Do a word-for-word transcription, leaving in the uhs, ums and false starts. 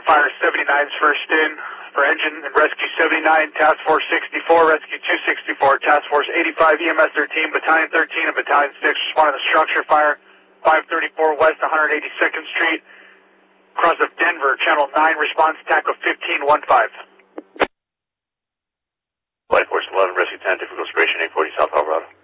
Fire seventy-nine's first in for engine and rescue seventy-nine, Task Force sixty-four, rescue two sixty-four, Task Force eighty-five, E M S thirteen, Battalion thirteen, and Battalion six responding to structure fire, five thirty-four West one hundred eighty-second Street, across of Denver, Channel nine, response TACO fifteen one five. Flight Force eleven, rescue ten, typical expiration eight forty South Alvarado.